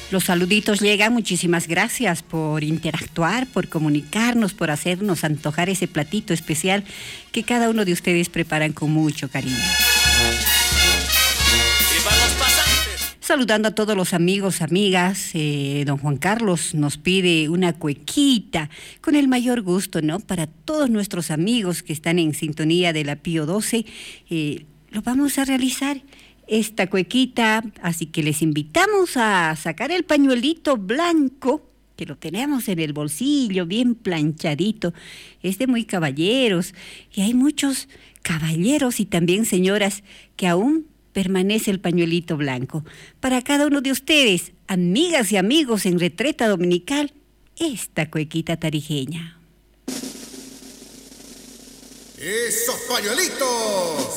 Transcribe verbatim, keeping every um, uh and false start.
Los saluditos llegan, muchísimas gracias por interactuar, por comunicarnos, por hacernos antojar ese platito especial que cada uno de ustedes preparan con mucho cariño. Saludando a todos los amigos, amigas, eh, don Juan Carlos nos pide una cuequita con el mayor gusto, ¿no? Para todos nuestros amigos que están en sintonía de la Pío doce, eh, lo vamos a realizar esta cuequita, así que les invitamos a sacar el pañuelito blanco, que lo tenemos en el bolsillo, bien planchadito. Es de muy caballeros, y hay muchos caballeros y también señoras que aún permanece el pañuelito blanco. Para cada uno de ustedes, amigas y amigos en Retreta Dominical, esta cuequita tarijeña. ¡Esos pañuelitos!